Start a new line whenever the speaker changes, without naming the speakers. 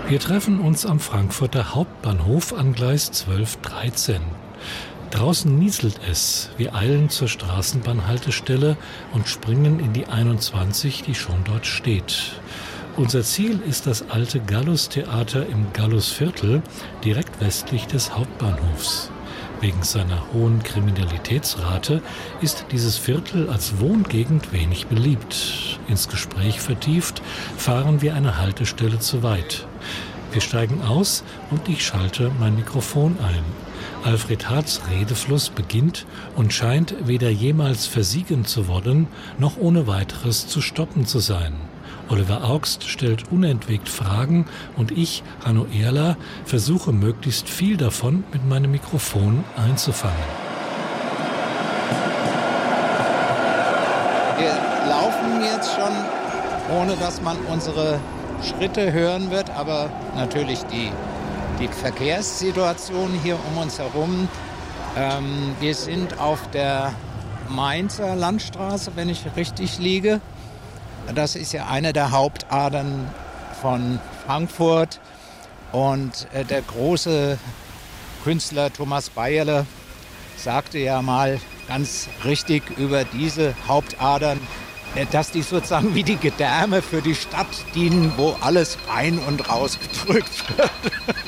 Wir treffen uns am Frankfurter Hauptbahnhof an Gleis 1213. Draußen nieselt es. Wir eilen zur Straßenbahnhaltestelle und springen in die 21, die schon dort steht. Unser Ziel ist das alte Gallus-Theater im Gallusviertel, direkt westlich des Hauptbahnhofs. Wegen seiner hohen Kriminalitätsrate ist dieses Viertel als Wohngegend wenig beliebt. Ins Gespräch vertieft fahren wir eine Haltestelle zu weit. Wir steigen aus und ich schalte mein Mikrofon ein. Alfred Harts Redefluss beginnt und scheint weder jemals versiegen zu wollen, noch ohne weiteres zu stoppen zu sein. Oliver Augst stellt unentwegt Fragen und ich, Hanno Ehrler, versuche möglichst viel davon mit meinem Mikrofon einzufangen.
Wir laufen jetzt schon, ohne dass man unsere Schritte hören wird, aber natürlich die Verkehrssituation hier um uns herum. Wir sind auf der Mainzer Landstraße, wenn ich richtig liege. Das ist ja eine der Hauptadern von Frankfurt. Und der große Künstler Thomas Bayerle sagte ja mal ganz richtig über diese Hauptadern, dass die sozusagen wie die Gedärme für die Stadt dienen, wo alles rein und raus gedrückt wird.